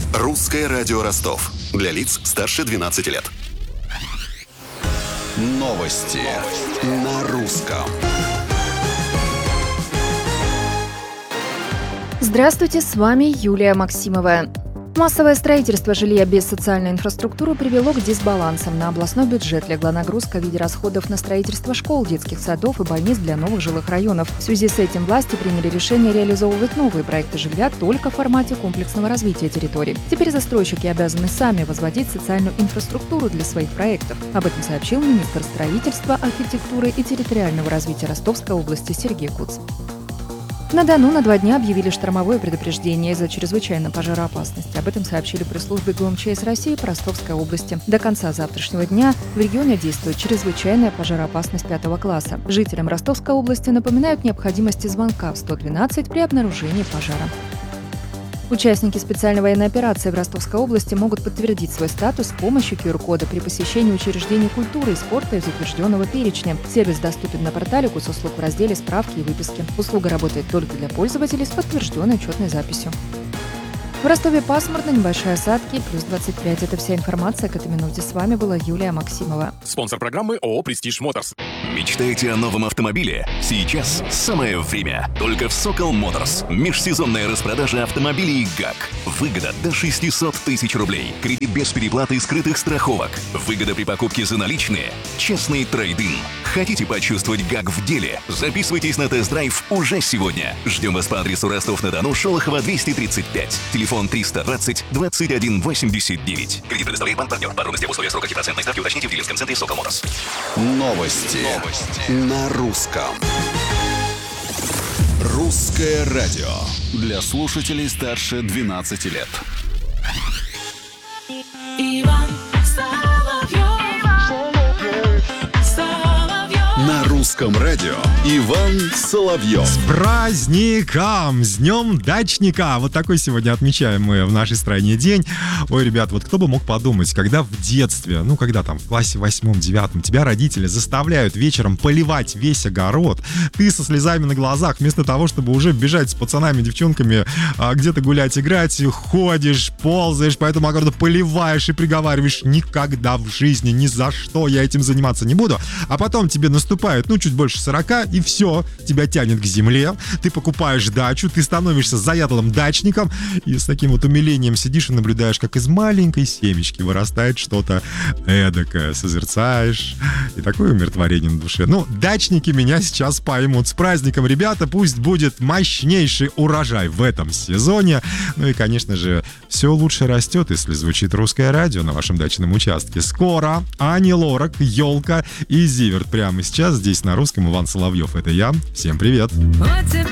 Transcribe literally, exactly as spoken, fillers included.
Русское радио Ростов. Для лиц старше двенадцати лет. Новости на русском. Здравствуйте, с вами Юлия Максимова. Массовое строительство жилья без социальной инфраструктуры привело к дисбалансам. На областной бюджет легла нагрузка в виде расходов на строительство школ, детских садов и больниц для новых жилых районов. В связи с этим власти приняли решение реализовывать новые проекты жилья только в формате комплексного развития территорий. Теперь застройщики обязаны сами возводить социальную инфраструктуру для своих проектов. Об этом сообщил министр строительства, архитектуры и территориального развития Ростовской области Сергей Куц. На Дону на два дня объявили штормовое предупреждение из-за чрезвычайной пожароопасности. Об этом сообщили пресс-службе ГУМЧС России по Ростовской области. До конца завтрашнего дня в регионе действует чрезвычайная пожароопасность пятого класса. Жителям Ростовской области напоминают необходимости звонка в сто двенадцать при обнаружении пожара. Участники специальной военной операции в Ростовской области могут подтвердить свой статус с помощью ку эр кода при посещении учреждений культуры и спорта из утвержденного перечня. Сервис доступен на портале Госуслуг в разделе «Справки и выписки». Услуга работает только для пользователей с подтвержденной учетной записью. В Ростове пасмурно, небольшие осадки, плюс двадцать пять. Это вся информация к этой минуте. С вами была Юлия Максимова. Спонсор программы ООО «Престиж Моторс». Мечтаете о новом автомобиле? Сейчас самое время. Только в Сокол Моторс. Межсезонная распродажа автомобилей ГАК. Выгода до шестьсот тысяч рублей. Кредит без переплаты и скрытых страховок. Выгода при покупке за наличные. Честный трейд-ин. Хотите почувствовать ГАК в деле? Записывайтесь на тест-драйв уже сегодня. Ждем вас по адресу Ростов-на-Дону, Шолохова, двести тридцать пять. Телефон триста двадцать двадцать один восемьдесят девять. Кредит предоставляет банк-партнер. Подробности об условиях срока и процентной ставки уточните в дилерском центре Сокол Моторс. Новости, Новости на русском. Русское радио для слушателей старше двенадцати лет. Иван Соловьев. На русском радио Иван Соловьев. С праздником! С Днем Дачника! Вот такой сегодня отмечаем мы в нашей стране день. Ой, ребят, вот кто бы мог подумать, когда в детстве, ну, когда там в классе восьмом-девятом тебя родители заставляют вечером поливать весь огород, ты со слезами на глазах, вместо того, чтобы уже бежать с пацанами, девчонками, а, где-то гулять, играть, ходишь, ползаешь по этому огороду, поливаешь и приговариваешь: никогда в жизни, ни за что я этим заниматься не буду. А потом тебе наступает, ну, чуть больше сорока, и все, тебя тянет к земле, ты покупаешь дачу, ты становишься заядлым дачником, и с таким вот умилением сидишь и наблюдаешь, как из маленькой семечки вырастает что-то эдакое, созерцаешь, и такое умиротворение на душе. Ну, дачники меня сейчас поймут. С праздником, ребята, пусть будет мощнейший урожай в этом сезоне. Ну и, конечно же, все лучше растет, если звучит русское радио на вашем дачном участке. Скоро Ани Лорак, Елка и Зиверт прямо сейчас здесь на русском. Иван Соловьев, это я. Всем привет.